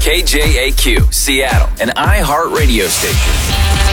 KJAQ, Seattle, an iHeart radio station.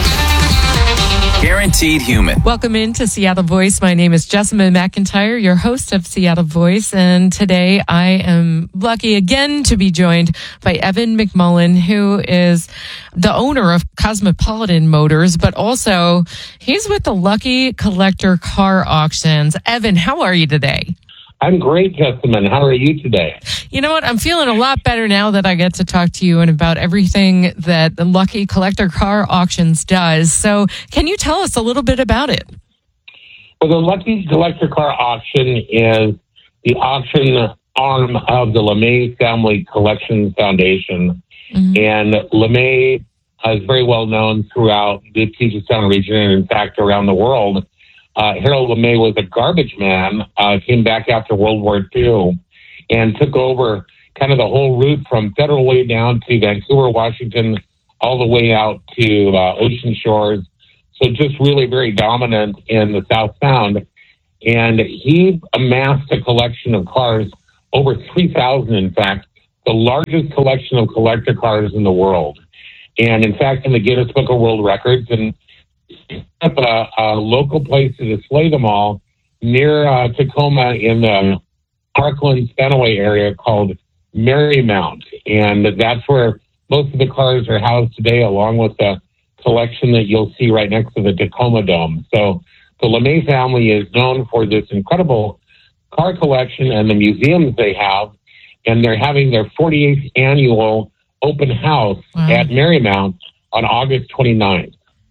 Guaranteed human. Welcome into Seattle Voice. My name is Jessamine McIntyre, your host of Seattle Voice. And today I am lucky again to be joined by Evan McMullen, who is the owner of Cosmopolitan Motors, but also he's with the Lucky Collector Car Auctions. Evan, how are you today? I'm great, Jessamine. How are you today? You know what? I'm feeling a lot better now that I get to talk to you and about everything that the Lucky Collector Car Auctions does. So can you tell us a little bit about it? Well, the Lucky Collector Car Auction is the auction arm of the LeMay Family Collection Foundation. Mm-hmm. And LeMay is very well known throughout the Puget Sound region and, in fact, around the world. Harold LeMay was a garbage man, came back after World War II and took over kind of the whole route from Federal Way down to Vancouver, Washington, all the way out to Ocean Shores. So just really very dominant in the South Sound. And he amassed a collection of cars, over 3,000, in fact, the largest collection of collector cars in the world. And in fact, in the Guinness Book of World Records, and up a local place to display them all near Tacoma in the Parkland Spanaway area called Marymount. And that's where most of the cars are housed today, along with the collection that you'll see right next to the Tacoma Dome. So the LeMay family is known for this incredible car collection and the museums they have. And they're having their 48th annual open house at Marymount on August 29th.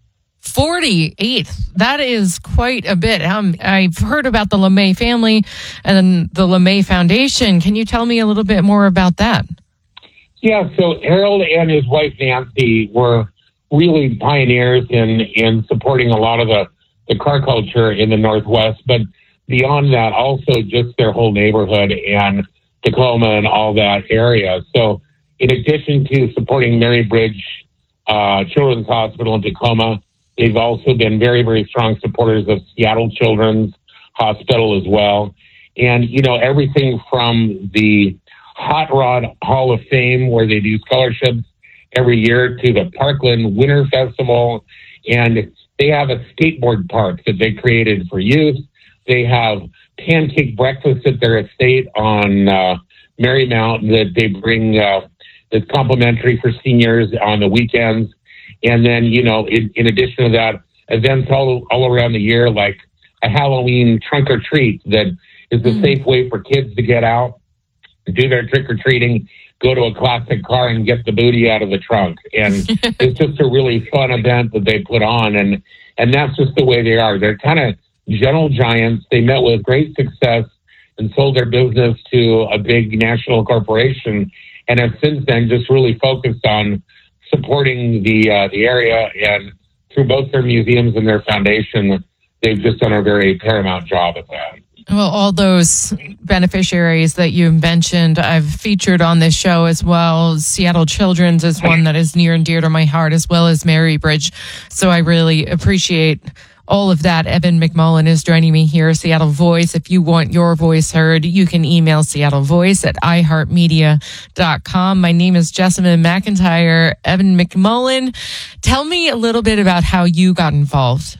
48th. That is quite a bit. I've heard about the LeMay family and the LeMay Foundation. Can you tell me a little bit more about that? Yeah, so Harold and his wife Nancy were really pioneers in supporting a lot of the car culture in the Northwest, but beyond that, also just their whole neighborhood and Tacoma and all that area. So in addition to supporting Mary Bridge Children's Hospital in Tacoma, they've also been very, very strong supporters of Seattle Children's Hospital as well. And, you know, everything from the Hot Rod Hall of Fame, where they do scholarships every year, to the Parkland Winter Festival. And they have a skateboard park that they created for youth. They have pancake breakfast at their estate on Marymount that they bring that's complimentary for seniors on the weekends. And then, you know, in addition to that, events all around the year, like a Halloween trunk or treat that is a safe way for kids to get out, do their trick or treating, go to a classic car and get the booty out of the trunk. And it's just a really fun event that they put on. And that's just the way they are. They're kind of gentle giants. They met with great success and sold their business to a big national corporation, and have since then just really focused on supporting the area, and through both their museums and their foundation, they've just done a very paramount job at that. Well, all those beneficiaries that you mentioned, I've featured on this show as well. Seattle Children's is one that is near and dear to my heart, as well as Mary Bridge. So I really appreciate all of that. Evan McMullen is joining me here, Seattle Voice. If you want your voice heard, you can email Seattle Voice at iHeartMedia.com. My name is Jessamine McIntyre. Evan McMullen, tell me a little bit about how you got involved.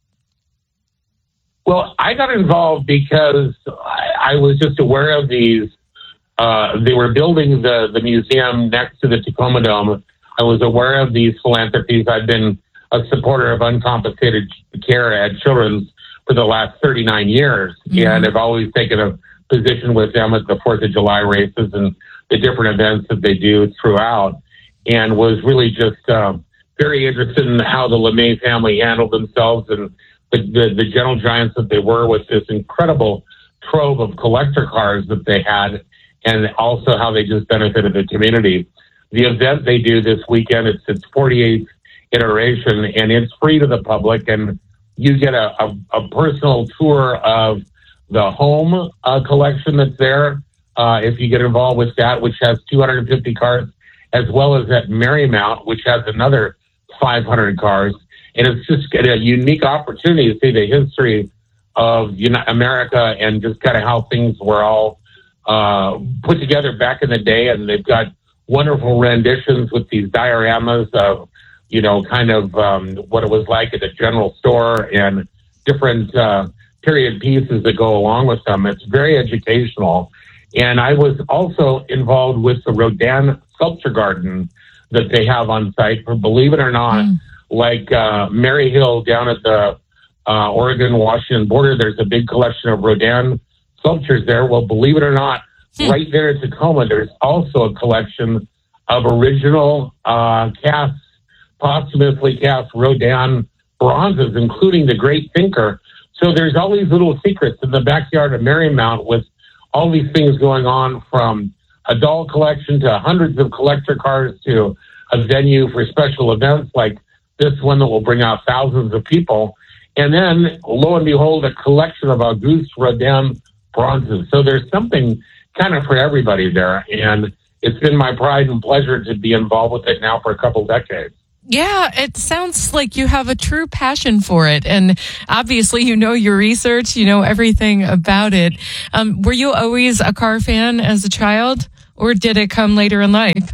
Well, I got involved because I was just aware of these. They were building the museum next to the Tacoma Dome. I was aware of these philanthropies. I've been a supporter of uncompensated care at Children's for the last 39 years. Mm-hmm. And I've always taken a position with them at the 4th of July races and the different events that they do throughout, and was really just very interested in how the LeMay family handled themselves and the gentle giants that they were, with this incredible trove of collector cars that they had, and also how they just benefited the community. The event they do this weekend, it's its 48th iteration, and it's free to the public, and you get a personal tour of the home collection that's there if you get involved with that, which has 250 cars, as well as at Marymount, which has another 500 cars. And it's just a unique opportunity to see the history of America and just kind of how things were all put together back in the day. And they've got wonderful renditions with these dioramas of, kind of what it was like at the general store and different period pieces that go along with them. It's very educational. And I was also involved with the Rodin Sculpture Garden that they have on site. For, believe it or not, like Mary Hill down at the Oregon-Washington border, there's a big collection of Rodin sculptures there. Well, believe it or not, right there at Tacoma, there's also a collection of original casts, posthumously cast Rodin bronzes, including the great thinker. So there's all these little secrets in the backyard of Marymount with all these things going on, from a doll collection to hundreds of collector cars to a venue for special events like this one that will bring out thousands of people. And then, lo and behold, a collection of Auguste Rodin bronzes. So there's something kind of for everybody there. And it's been my pride and pleasure to be involved with it now for a couple decades. Yeah, it sounds like you have a true passion for it. And obviously, you know your research, you know everything about it. Were you always a car fan as a child, or did it come later in life?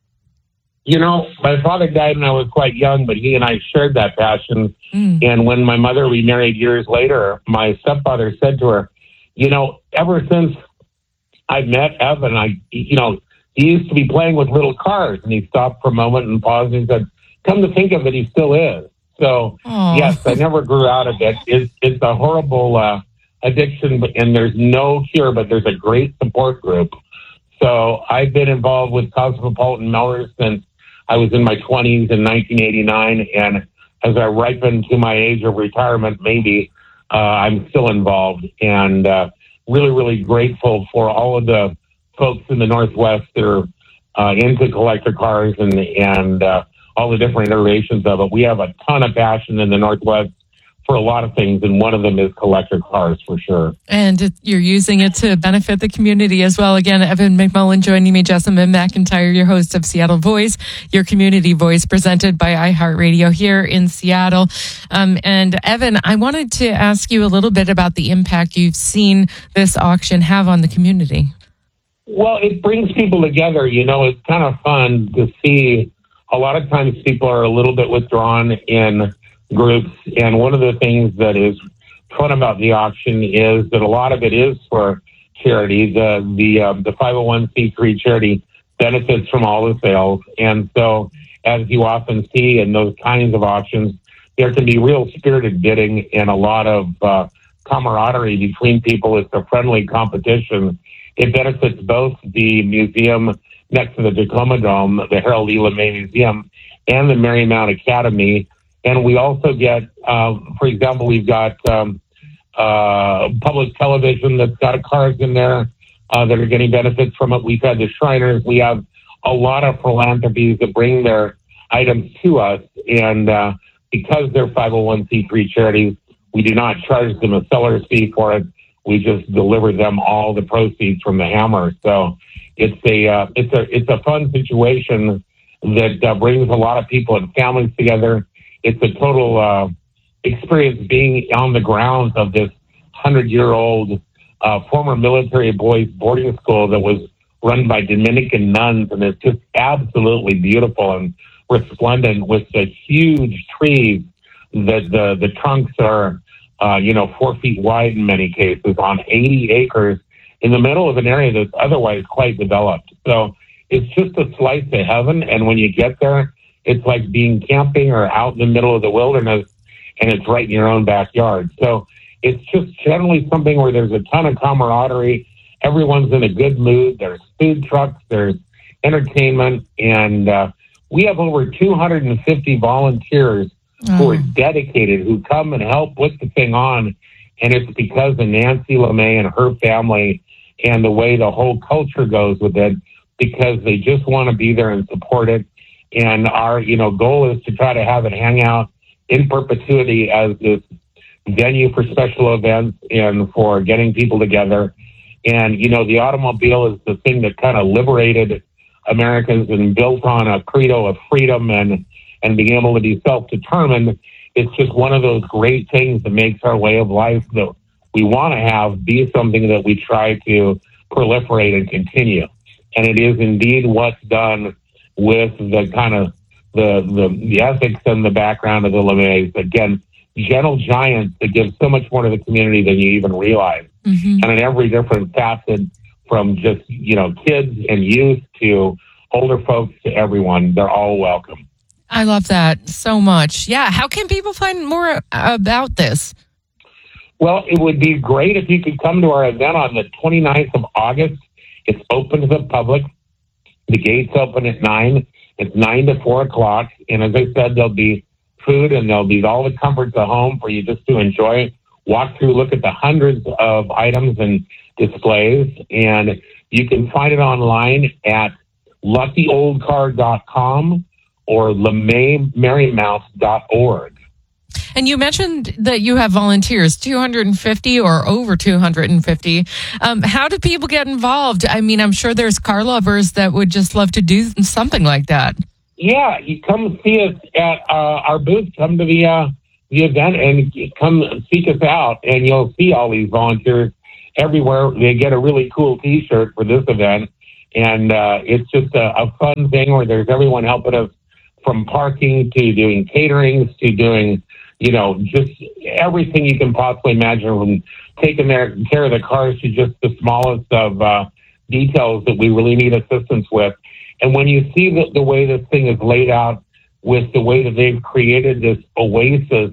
My father died when I was quite young, but he and I shared that passion. And when my mother remarried years later, my stepfather said to her, ever since I met Evan, he used to be playing with little cars. And he stopped for a moment and paused and said, come to think of it, he still is. So, yes, I never grew out of it. It's a horrible addiction, and there's no cure, but there's a great support group. So I've been involved with Cosmopolitan Millers since I was in my 20s in 1989, and as I ripen to my age of retirement, maybe, I'm still involved, and really, really grateful for all of the folks in the Northwest that are into collector cars and all the different iterations of it. We have a ton of passion in the Northwest for a lot of things, and one of them is collector cars for sure. And you're using it to benefit the community as well. Again, Evan McMullen joining me, Jessamyn McIntyre, your host of Seattle Voice, your community voice, presented by iHeartRadio here in Seattle. And Evan, I wanted to ask you a little bit about the impact you've seen this auction have on the community. Well, it brings people together. It's kind of fun to see. A lot of times people are a little bit withdrawn in groups, and one of the things that is fun about the auction is that a lot of it is for charity. The 501c3 charity benefits from all the sales, and so as you often see in those kinds of auctions, there can be real spirited bidding and a lot of camaraderie between people. It's a friendly competition. It benefits both the museum next to the Tacoma Dome, the Harold E. LeMay Museum, and the Marymount Academy. And we also get, for example, we've got public television that's got cars in there that are getting benefits from it. We've had the Shriners. We have a lot of philanthropies that bring their items to us. And because they're 501c3 charities, we do not charge them a seller's fee for it. We just deliver them all the proceeds from the hammer. So it's a fun situation that brings a lot of people and families together. It's a total experience being on the grounds of this 100-year-old former military boys boarding school that was run by Dominican nuns, and it's just absolutely beautiful and resplendent with the huge trees that the trunks are 4 feet wide in many cases on 80 acres in the middle of an area that's otherwise quite developed. So it's just a slice of heaven. And when you get there, it's like being camping or out in the middle of the wilderness, and it's right in your own backyard. So it's just generally something where there's a ton of camaraderie. Everyone's in a good mood. There's food trucks, there's entertainment, and we have over 250 volunteers who are dedicated, who come and help put the thing on. And it's because of Nancy LeMay and her family and the way the whole culture goes with it, because they just want to be there and support it. And our, goal is to try to have it hang out in perpetuity as this venue for special events and for getting people together. And, the automobile is the thing that kind of liberated Americans and built on a credo of freedom and being able to be self-determined. It's just one of those great things that makes our way of life that we want to have be something that we try to proliferate and continue. and it is indeed what's done with the kind of the ethics and the background of the LeMays. Again, gentle giants that give so much more to the community than you even realize. And in every different facet, from just, kids and youth to older folks to everyone, they're all welcome. I love that so much. Yeah. How can people find more about this? Well, it would be great if you could come to our event on the 29th of August. It's open to the public. The gates open at 9. It's 9 to 4 o'clock. And as I said, there'll be food and there'll be all the comforts of home for you just to enjoy. Walk through, look at the hundreds of items and displays. And you can find it online at luckyoldcar.com or LeMayMerrymouth.org. And you mentioned that you have volunteers, 250 or over 250. How do people get involved? I mean, I'm sure there's car lovers that would just love to do something like that. Yeah, you come see us at our booth. Come to the event and come seek us out, and you'll see all these volunteers everywhere. They get a really cool T-shirt for this event, and it's just a fun thing where there's everyone helping us, from parking to doing caterings to doing, just everything you can possibly imagine, from taking care of the cars to just the smallest of details that we really need assistance with. And when you see the way this thing is laid out, with the way that they've created this oasis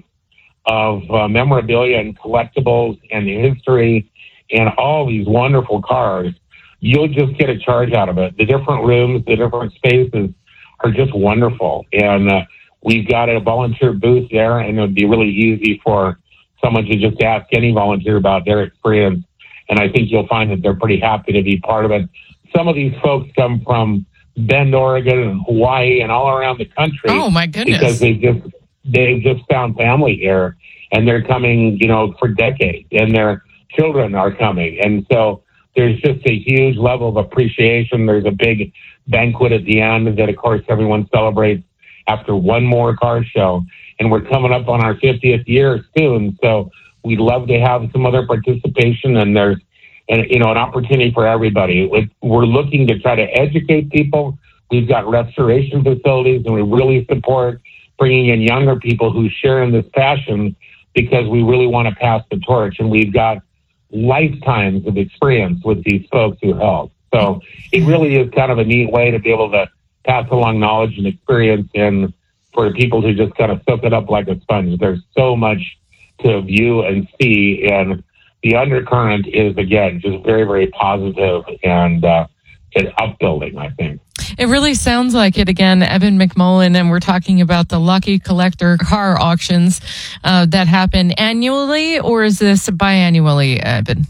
of memorabilia and collectibles and history and all these wonderful cars, you'll just get a charge out of it. The different rooms, the different spaces are just wonderful. And we've got a volunteer booth there, and it would be really easy for someone to just ask any volunteer about their experience. And I think you'll find that they're pretty happy to be part of it. Some of these folks come from Bend, Oregon, and Hawaii, and all around the country. Oh my goodness! Because they've just found family here, and they're coming, for decades, and their children are coming, and so there's just a huge level of appreciation. There's a big banquet at the end that, of course, everyone celebrates after one more car show, and we're coming up on our 50th year soon, so we'd love to have some other participation, and there's an opportunity for everybody. We're looking to try to educate people. We've got restoration facilities, and we really support bringing in younger people who share in this passion, because we really want to pass the torch, and we've got lifetimes of experience with these folks who help. So it really is kind of a neat way to be able to pass along knowledge and experience, and for people to just kind of soak it up like a sponge. There's so much to view and see, and the undercurrent is, again, just very, very positive and it's upbuilding, I think. It really sounds like it. Again, Evan McMullen, and we're talking about the Lucky Collector car auctions that happen annually, or is this biannually, Evan?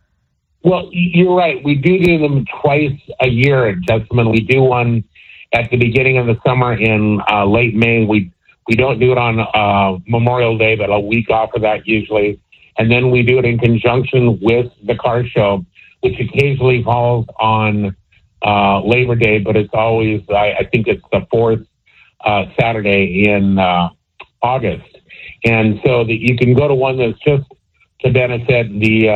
Well, you're right. We do them twice a year at Jessamine. We do one at the beginning of the summer in late May. We don't do it on Memorial Day, but a week off of that usually. And then we do it in conjunction with the car show, which occasionally falls on Labor Day, but it's always, I think it's the fourth Saturday in August. And so that you can go to one that's just to benefit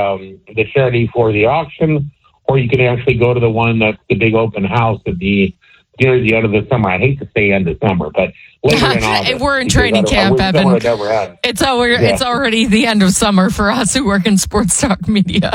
the charity for the auction, or you can actually go to the one that's the big open house at near the end of the summer. I hate to say end of summer, but later in August. We're in training camp, Evan. It's already the end of summer for us who work in sports talk media.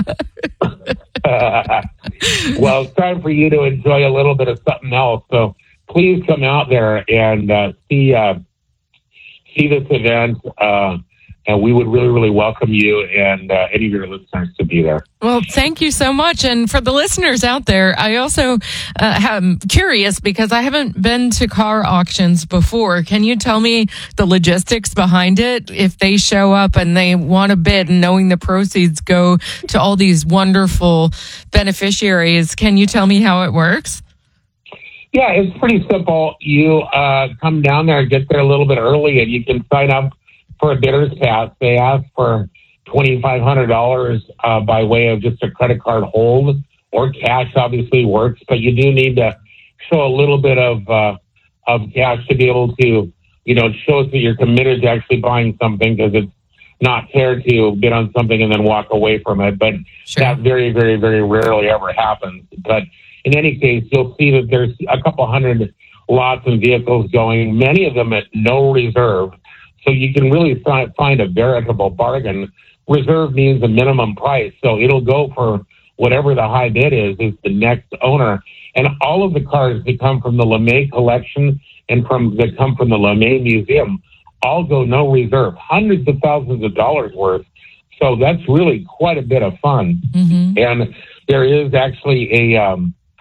Well, it's time for you to enjoy a little bit of something else. So please come out there and see this event. And we would really, really welcome you and any of your listeners to be there. Well, thank you so much. And for the listeners out there, I also am curious, because I haven't been to car auctions before. Can you tell me the logistics behind it? If they show up and they want to bid, and knowing the proceeds go to all these wonderful beneficiaries, can you tell me how it works? Yeah, it's pretty simple. You come down there and get there a little bit early, and you can sign up for a bidder's pass. They ask for $2,500 by way of just a credit card hold, or cash obviously works, but you do need to show a little bit of cash to be able to, it shows that you're committed to actually buying something, because it's not fair to bid on something and then walk away from it. But sure, that very, very, very rarely ever happens. But in any case, you'll see that there's a couple hundred lots and vehicles going, many of them at no reserve. So you can really find a veritable bargain. Reserve means a minimum price, so it'll go for whatever the high bid is the next owner. And all of the cars that come from the LeMay collection and that come from the LeMay Museum all go no reserve, hundreds of thousands of dollars worth. So that's really quite a bit of fun. Mm-hmm. And there is actually a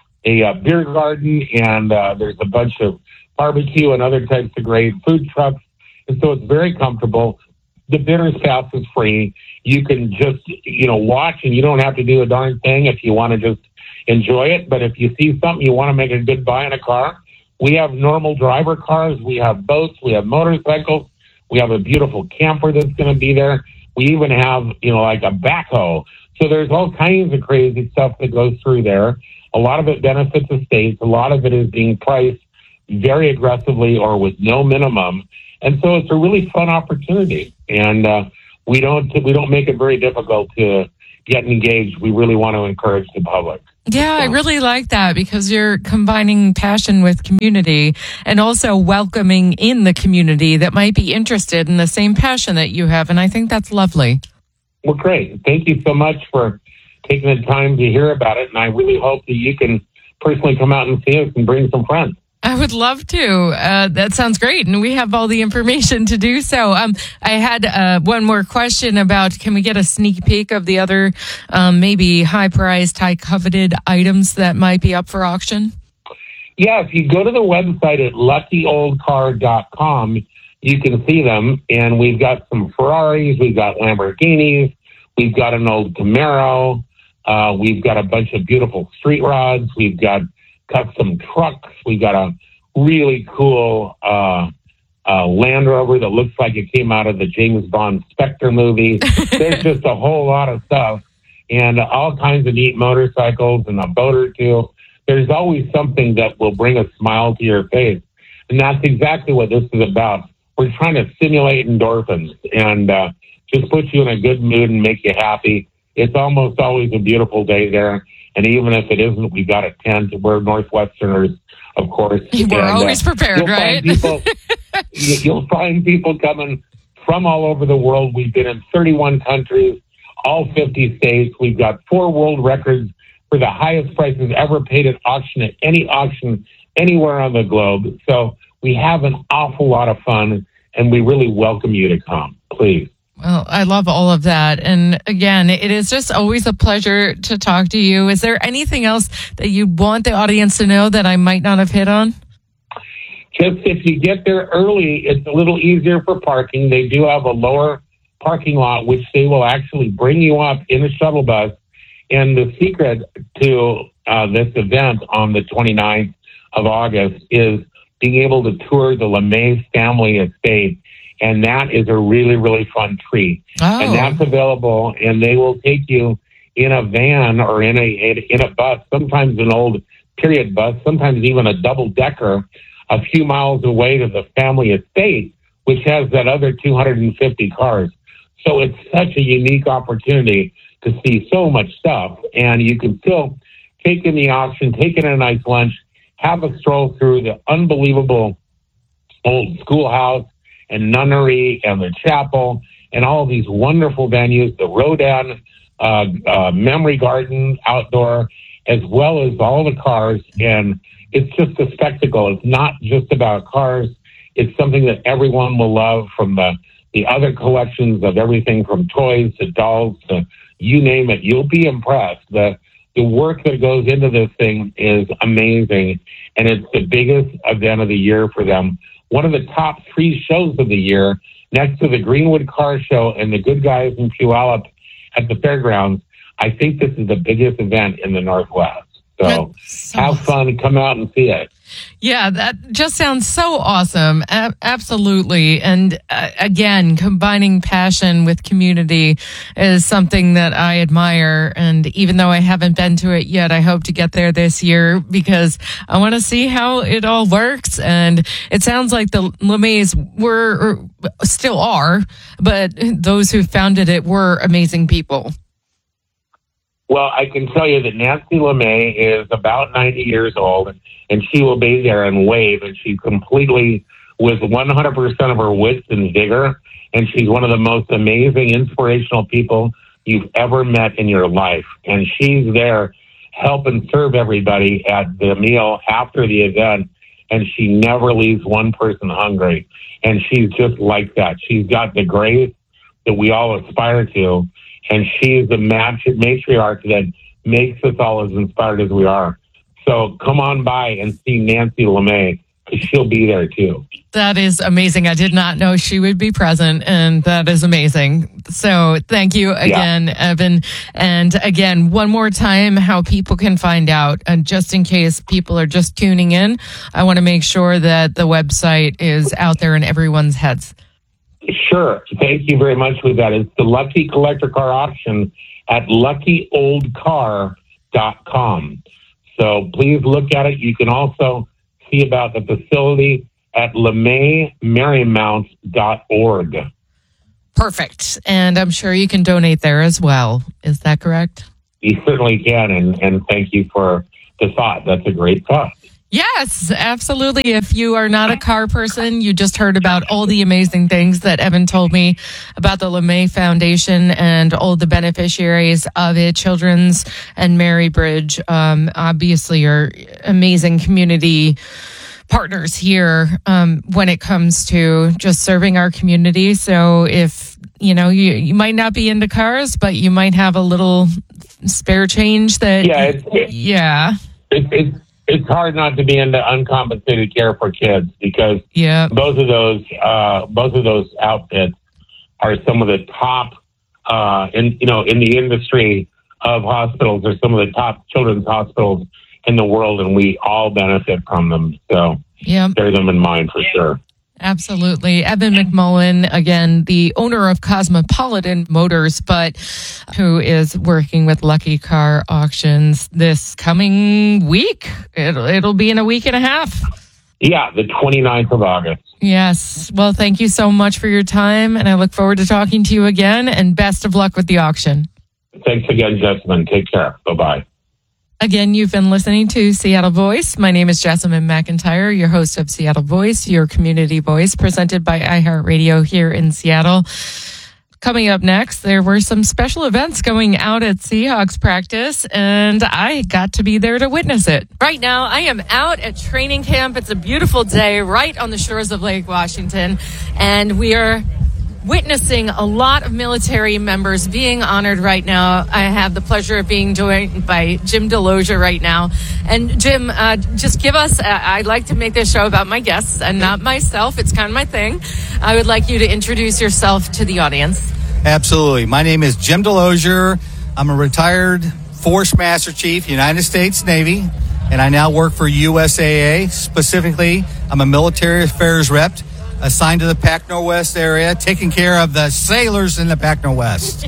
beer garden, and there's a bunch of barbecue and other types of great food trucks. And so it's very comfortable. The Bitters Pass is free. You can just, watch, and you don't have to do a darn thing if you want to just enjoy it. But if you see something, you want to make a good buy in a car, we have normal driver cars. We have boats. We have motorcycles. We have a beautiful camper that's going to be there. We even have, like a backhoe. So there's all kinds of crazy stuff that goes through there. A lot of it benefits the states. A lot of it is being priced very aggressively or with no minimum. And so it's a really fun opportunity. And we don't make it very difficult to get engaged. We really want to encourage the public. Yeah, I really like that because you're combining passion with community and also welcoming in the community that might be interested in the same passion that you have. And I think that's lovely. Well, great. Thank you so much for taking the time to hear about it. And I really hope that you can personally come out and see us and bring some friends. I would love to. That sounds great. And we have all the information to do so. I had one more question about, can we get a sneak peek of the other maybe high-priced, high-coveted items that might be up for auction? Yeah, if you go to the website at luckyoldcar.com, you can see them. And we've got some Ferraris, we've got Lamborghinis, we've got an old Camaro, we've got a bunch of beautiful street rods, we've got custom trucks. We got a really cool Land Rover that looks like it came out of the James Bond Spectre movie. There's just a whole lot of stuff and all kinds of neat motorcycles and a boat or two. There's always something that will bring a smile to your face. And that's exactly what this is about. We're trying to stimulate endorphins and just put you in a good mood and make you happy. It's almost always a beautiful day there. And even if it isn't, we've got a tent. We're Northwesterners, of course. We're always prepared, right? You'll find people coming from all over the world. We've been in 31 countries, all 50 states. We've got 4 world records for the highest prices ever paid at auction, at any auction anywhere on the globe. So we have an awful lot of fun, and we really welcome you to come. Please. Well, I love all of that. And again, it is just always a pleasure to talk to you. Is there anything else that you want the audience to know that I might not have hit on? Just if you get there early, it's a little easier for parking. They do have a lower parking lot, which they will actually bring you up in a shuttle bus. And the secret to this event on the 29th of August is being able to tour the LeMay family estate. And that is a really, really fun treat. Oh. And that's available, and they will take you in a van or in a bus, sometimes an old period bus, sometimes even a double-decker, a few miles away to the family estate, which has that other 250 cars. So it's such a unique opportunity to see so much stuff, and you can still take in the auction, take in a nice lunch, have a stroll through the unbelievable old schoolhouse and nunnery and the chapel and all of these wonderful venues, the Rodin Memory Garden outdoor, as well as all the cars. And it's just a spectacle. It's not just about cars. It's something that everyone will love, from the other collections of everything from toys to dolls to you name it. You'll be impressed. The work that goes into this thing is amazing, and it's the biggest event of the year for them. One of the top 3 shows of the year, next to the Greenwood Car Show and the Good Guys in Puyallup at the fairgrounds. I think this is the biggest event in the Northwest. So have fun, come out and see it. Yeah, that just sounds so awesome. Absolutely. And again, combining passion with community is something that I admire. And even though I haven't been to it yet, I hope to get there this year because I want to see how it all works. And it sounds like the LeMays were, or still are, but those who founded it were amazing people. Well, I can tell you that Nancy LeMay is about 90 years old, and she will be there and wave, and she's completely with 100% of her wits and vigor, and she's one of the most amazing, inspirational people you've ever met in your life. And she's there help and serve everybody at the meal after the event, and she never leaves one person hungry. And she's just like that. She's got the grace that we all aspire to, and she's the matriarch that makes us all as inspired as we are. So come on by and see Nancy LeMay, because she'll be there too. That is amazing. I did not know she would be present, and that is amazing. So thank you again, Evan. And again, one more time, how people can find out. And just in case people are just tuning in, I want to make sure that the website is out there in everyone's heads. Sure. Thank you very much with that. It's the Lucky Collector Car Auction at luckyoldcar.com. So please look at it. You can also see about the facility at LeMayMarymount.org. Perfect. And I'm sure you can donate there as well. Is that correct? You certainly can. And thank you for the thought. That's a great thought. Yes, absolutely. If you are not a car person, you just heard about all the amazing things that Evan told me about the LeMay Foundation and all the beneficiaries of it, Children's and Mary Bridge. Obviously, are amazing community partners here when it comes to just serving our community. So if, you know, you might not be into cars, but you might have a little spare change that... It's hard not to be into uncompensated care for kids, because both of those outfits are some of the top in the industry of hospitals. Are some of the top children's hospitals in the world, and we all benefit from them. So bear them in mind for sure. Absolutely. Evan McMullen, again, the owner of Cosmopolitan Motors, but who is working with Lucky Car Auctions this coming week. It'll be in a week and a half. Yeah, the 29th of August. Yes. Well, thank you so much for your time, and I look forward to talking to you again, and best of luck with the auction. Thanks again, Jessamine. Take care. Bye-bye. Again, you've been listening to Seattle Voice. My name is Jessamine McIntyre, your host of Seattle Voice, your community voice, presented by iHeartRadio here in Seattle. Coming up next, there were some special events going out at Seahawks practice, and I got to be there to witness it. Right now, I am out at training camp. It's a beautiful day right on the shores of Lake Washington, and we are witnessing a lot of military members being honored right now. I have the pleasure of being joined by Jim Delosier right now. And Jim, just give us, I like to make this show about my guests and not myself. It's kind of my thing. I would like you to introduce yourself to the audience. Absolutely. My name is Jim Delosier. I'm a retired Force Master Chief, United States Navy, and I now work for USAA. Specifically, I'm a military affairs rep assigned to the Pac Northwest area, taking care of the sailors in the Pac Northwest.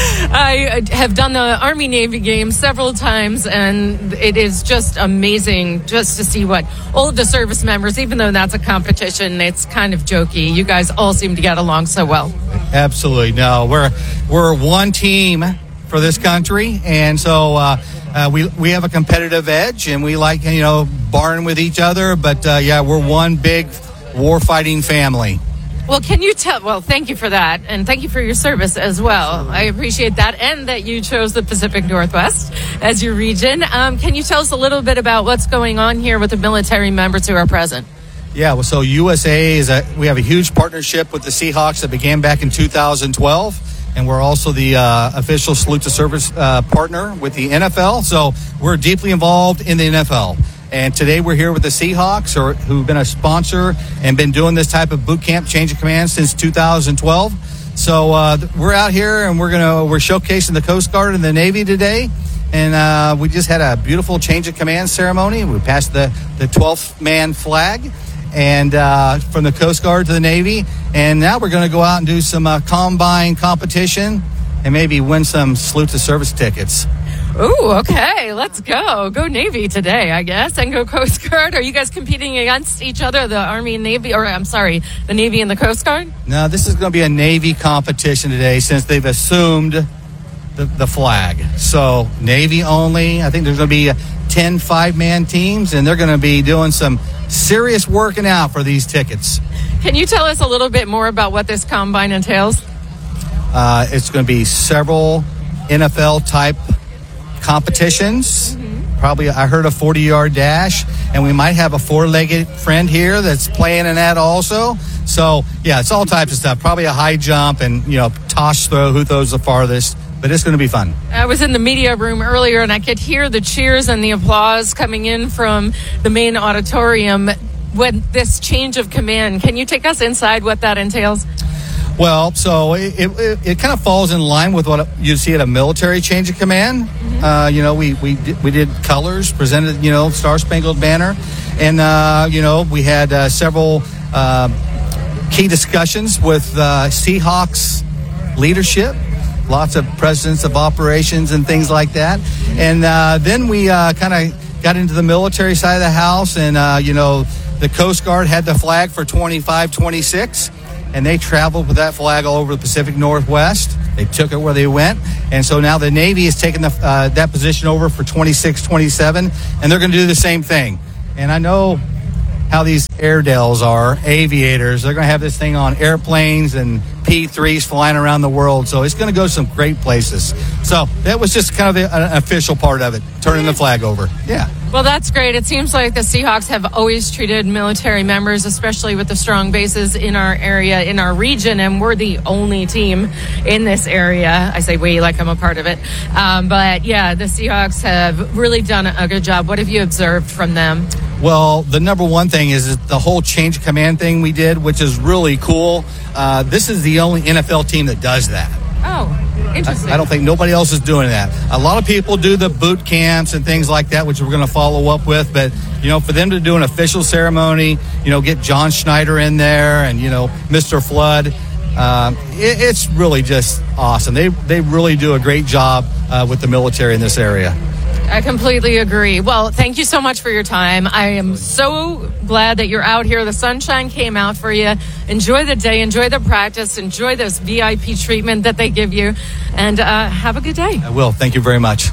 I have done the Army-Navy game several times, and it is just amazing just to see what all of the service members, even though that's a competition, it's kind of jokey. You guys all seem to get along so well. Absolutely. No, we're one team for this country, and so we have a competitive edge, and we like, barring with each other, but we're one big war-fighting family. Well, can you tell? Well, thank you for that, and thank you for your service as well. I appreciate that, and that you chose the Pacific Northwest as your region. Can you tell us a little bit about what's going on here with the military members who are present? Yeah, well, so USA we have a huge partnership with the Seahawks that began back in 2012, and we're also the official Salute to Service partner with the NFL. So we're deeply involved in the NFL. And today we're here with the Seahawks, who've been a sponsor and been doing this type of boot camp change of command since 2012. So we're out here and we're showcasing the Coast Guard and the Navy today. And we just had a beautiful change of command ceremony. We passed the 12th man flag and from the Coast Guard to the Navy. And now we're going to go out and do some combine competition and maybe win some Salute to Service tickets. Ooh, okay. Let's go. Go Navy today, I guess, and go Coast Guard. Are you guys competing against each other, the Army and Navy, the Navy and the Coast Guard? No, this is going to be a Navy competition today since they've assumed the flag. So Navy only. I think there's going to be 10 5-man teams, and they're going to be doing some serious working out for these tickets. Can you tell us a little bit more about what this combine entails? It's going to be several NFL-type competitions. Probably, I heard a 40-yard dash, and we might have a 4-legged friend here that's playing in that also. So, yeah, it's all types of stuff. Probably a high jump and, toss throw, who throws the farthest. But it's going to be fun. I was in the media room earlier, and I could hear the cheers and the applause coming in from the main auditorium when this change of command. Can you take us inside what that entails? Well, so it kind of falls in line with what you see at a military change of command. Mm-hmm. We did colors, presented, Star Spangled Banner, and we had several key discussions with Seahawks leadership, lots of presidents of operations and things like that, and then we kind of got into the military side of the house, and the Coast Guard had the flag for 25-26. And they traveled with that flag all over the Pacific Northwest. They took it where they went. And so now the Navy has taken that position over for 26-27, and they're going to do the same thing. And I know how these Airedales are, aviators. They're going to have this thing on airplanes and P-3s flying around the world. So it's going to go to some great places. So that was just kind of an official part of it, turning the flag over. Yeah. Well, that's great. It seems like the Seahawks have always treated military members, especially with the strong bases in our area, in our region, and we're the only team in this area. I say we like I'm a part of it. But, yeah, the Seahawks have really done a good job. What have you observed from them? Well, the number one thing is the whole change of command thing we did, which is really cool. This is the only NFL team that does that. Oh, interesting. I don't think nobody else is doing that. A lot of people do the boot camps and things like that, which we're going to follow up with. But, for them to do an official ceremony, get John Schneider in there and, Mr. Flood, it's really just awesome. They really do a great job with the military in this area. I completely agree. Well, thank you so much for your time. I am so glad that you're out here. The sunshine came out for you. Enjoy the day. Enjoy the practice. Enjoy this VIP treatment that they give you. And have a good day. I will. Thank you very much.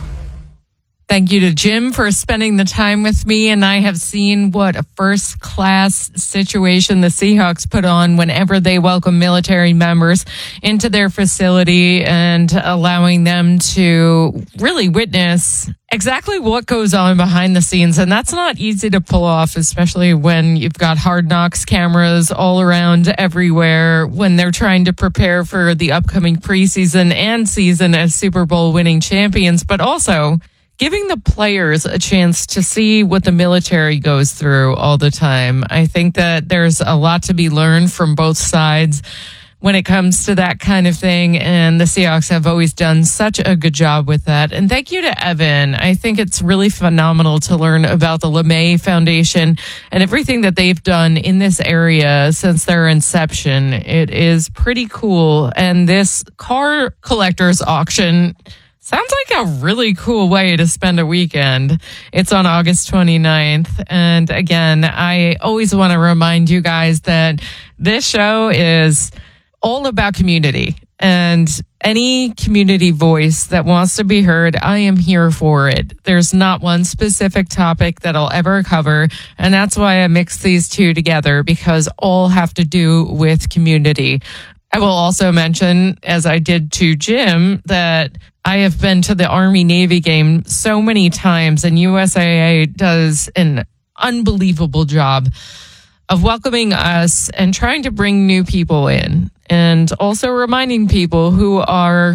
Thank you to Jim for spending the time with me. And I have seen what a first-class situation the Seahawks put on whenever they welcome military members into their facility and allowing them to really witness exactly what goes on behind the scenes. And that's not easy to pull off, especially when you've got Hard Knocks cameras all around everywhere when they're trying to prepare for the upcoming preseason and season as Super Bowl winning champions, but also giving the players a chance to see what the military goes through all the time. I think that there's a lot to be learned from both sides when it comes to that kind of thing, and the Seahawks have always done such a good job with that. And thank you to Evan. I think it's really phenomenal to learn about the LeMay Foundation and everything that they've done in this area since their inception. It is pretty cool. And this car collector's auction sounds like a really cool way to spend a weekend. It's on August 29th. And again, I always want to remind you guys that this show is all about community, and any community voice that wants to be heard, I am here for it. There's not one specific topic that I'll ever cover, and that's why I mix these two together, because all have to do with community. I will also mention, as I did to Jim, that I have been to the Army-Navy game so many times, and USAA does an unbelievable job of welcoming us and trying to bring new people in, and also reminding people who are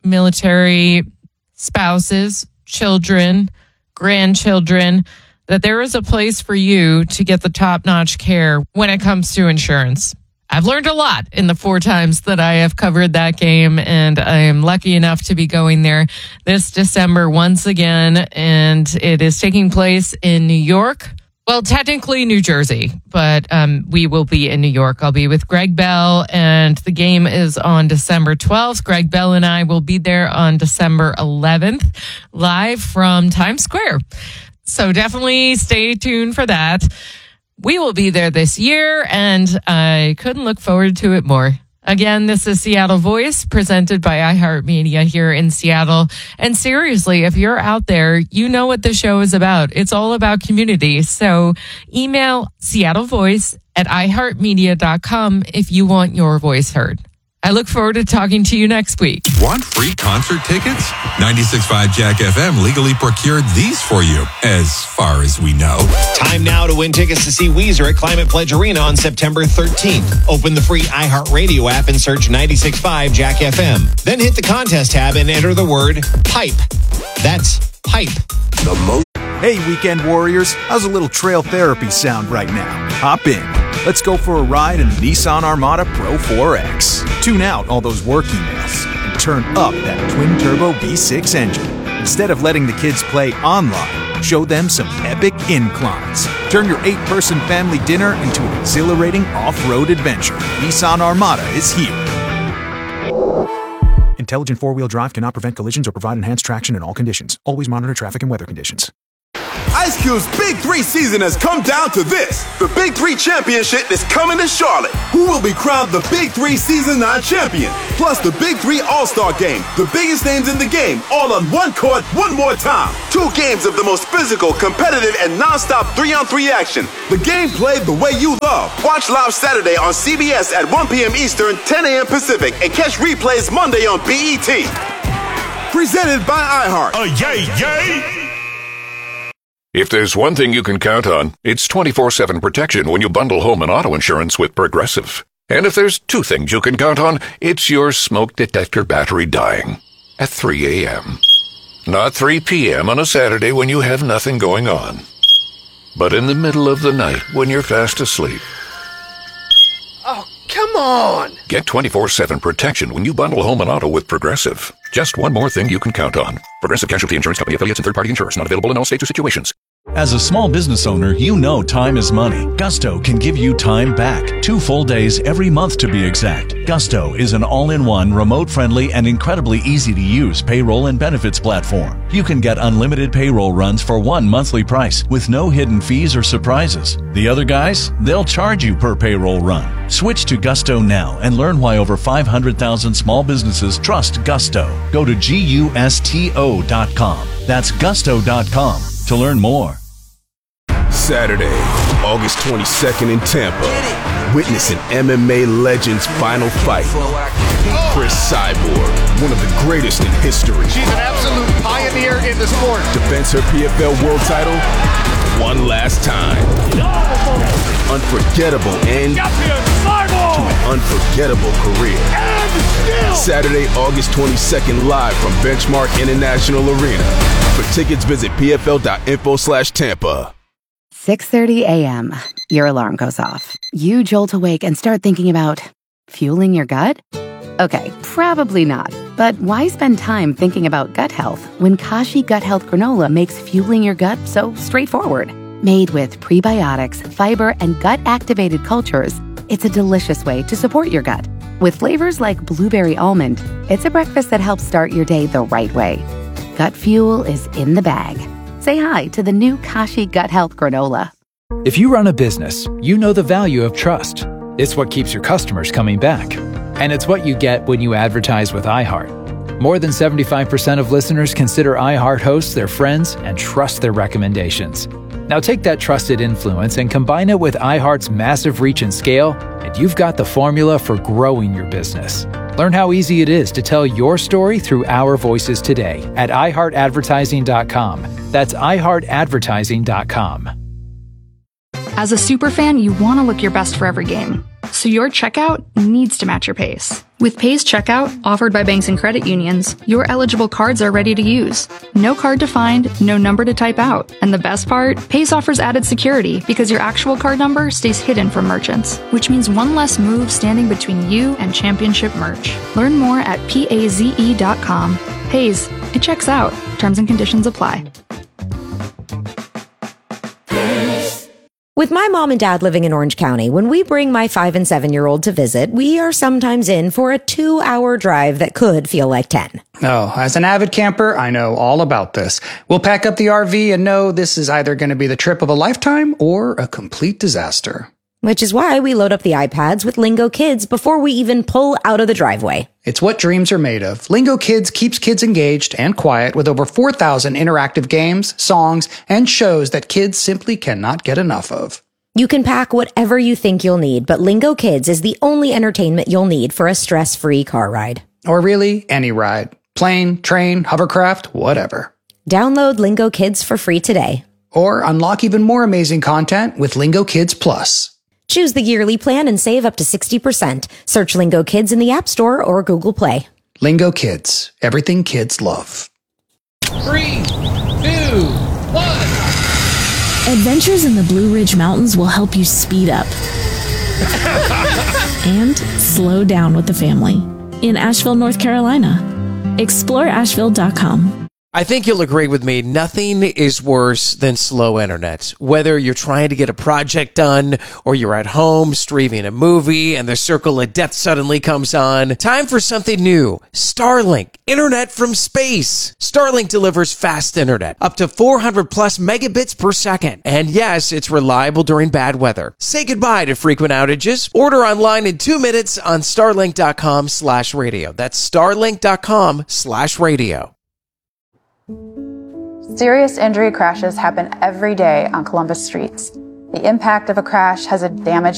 military spouses, children, grandchildren, that there is a place for you to get the top-notch care when it comes to insurance. I've learned a lot in the 4 times that I have covered that game, and I am lucky enough to be going there this December once again, and it is taking place in New York. Well, technically New Jersey, but we will be in New York. I'll be with Greg Bell, and the game is on December 12th. Greg Bell and I will be there on December 11th, live from Times Square. So definitely stay tuned for that. We will be there this year, and I couldn't look forward to it more. Again, this is Seattle Voice, presented by iHeartMedia here in Seattle. And seriously, if you're out there, you know what the show is about. It's all about community. So email seattlevoice@iheartmedia.com if you want your voice heard. I look forward to talking to you next week. Want free concert tickets? 96.5 Jack FM legally procured these for you, as far as we know. Time now to win tickets to see Weezer at Climate Pledge Arena on September 13th. Open the free iHeartRadio app and search 96.5 Jack FM. Then hit the contest tab and enter the word PIPE. That's PIPE. Hey, weekend warriors, how's a little trail therapy sound right now? Hop in. Let's go for a ride in the Nissan Armada Pro 4X. Tune out all those work emails and turn up that twin-turbo V6 engine. Instead of letting the kids play online, show them some epic inclines. Turn your 8-person family dinner into an exhilarating off-road adventure. Nissan Armada is here. Intelligent four-wheel drive cannot prevent collisions or provide enhanced traction in all conditions. Always monitor traffic and weather conditions. Ice Cube's Big 3 season has come down to this. The Big 3 Championship is coming to Charlotte. Who will be crowned the Big 3 Season 9 champion? Plus the Big 3 All-Star Game. The biggest names in the game, all on one court, one more time. 2 games of the most physical, competitive, and non-stop 3-on-3 action. The game played the way you love. Watch live Saturday on CBS at 1 p.m. Eastern, 10 a.m. Pacific, and catch replays Monday on BET. Presented by iHeart. Yay, yay! If there's one thing you can count on, it's 24/7 protection when you bundle home and auto insurance with Progressive. And if there's 2 things you can count on, it's your smoke detector battery dying at 3 a.m. Not 3 p.m. on a Saturday when you have nothing going on, but in the middle of the night when you're fast asleep. Oh, come on! Get 24/7 protection when you bundle home and auto with Progressive. Just one more thing you can count on. Progressive Casualty Insurance Company affiliates and third-party insurers. Not available in all states or situations. As a small business owner, you know time is money. Gusto can give you time back. 2 full days every month to be exact. Gusto is an all-in-one, remote-friendly, and incredibly easy-to-use payroll and benefits platform. You can get unlimited payroll runs for one monthly price with no hidden fees or surprises. The other guys, they'll charge you per payroll run. Switch to Gusto now and learn why over 500,000 small businesses trust Gusto. Go to GUSTO.com. That's Gusto.com to learn more. Saturday, August 22nd in Tampa. Witness an MMA legend's final fight. Chris Cyborg, one of the greatest in history. She's an absolute pioneer in the sport. Defends her PFL world title one last time. Unforgettable end to an unforgettable career. Saturday, August 22nd, live from Benchmark International Arena. For tickets, visit pfl.info/Tampa. 6:30 a.m. Your alarm goes off. You jolt awake and start thinking about fueling your gut? Okay, probably not. But why spend time thinking about gut health when Kashi Gut Health Granola makes fueling your gut so straightforward? Made with prebiotics, fiber, and gut-activated cultures, it's a delicious way to support your gut. With flavors like blueberry almond, it's a breakfast that helps start your day the right way. Gut fuel is in the bag. Say hi to the new Kashi Gut Health Granola. If you run a business, you know the value of trust. It's what keeps your customers coming back. And it's what you get when you advertise with iHeart. More than 75% of listeners consider iHeart hosts their friends and trust their recommendations. Now take that trusted influence and combine it with iHeart's massive reach and scale, and you've got the formula for growing your business. Learn how easy it is to tell your story through our voices today at iHeartAdvertising.com. That's iHeartAdvertising.com. As a superfan, you want to look your best for every game. So your checkout needs to match your pace. With Pace Checkout, offered by banks and credit unions, your eligible cards are ready to use. No card to find, no number to type out. And the best part, Pace offers added security because your actual card number stays hidden from merchants, which means one less move standing between you and championship merch. Learn more at PAZE.com. Pace, it checks out. Terms and conditions apply. With my mom and dad living in Orange County, when we bring my 5- and 7-year-old to visit, we are sometimes in for a 2-hour drive that could feel like 10. Oh, as an avid camper, I know all about this. We'll pack up the RV and know this is either going to be the trip of a lifetime or a complete disaster. Which is why we load up the iPads with Lingo Kids before we even pull out of the driveway. It's what dreams are made of. Lingo Kids keeps kids engaged and quiet with over 4,000 interactive games, songs, and shows that kids simply cannot get enough of. You can pack whatever you think you'll need, but Lingo Kids is the only entertainment you'll need for a stress-free car ride. Or really, any ride. Plane, train, hovercraft, whatever. Download Lingo Kids for free today. Or unlock even more amazing content with Lingo Kids Plus. Choose the yearly plan and save up to 60%. Search Lingo Kids in the App Store or Google Play. Lingo Kids. Everything kids love. 3, 2, 1. Adventures in the Blue Ridge Mountains will help you speed up and slow down with the family in Asheville, North Carolina. Explore Asheville.com. I think you'll agree with me, nothing is worse than slow internet. Whether you're trying to get a project done or you're at home streaming a movie and the circle of death suddenly comes on, time for something new. Starlink, internet from space. Starlink delivers fast internet, up to 400 plus megabits per second. And yes, it's reliable during bad weather. Say goodbye to frequent outages. Order online in 2 minutes on starlink.com/radio. That's starlink.com/radio. Serious injury crashes happen every day on Columbus streets. The impact of a crash has a damaged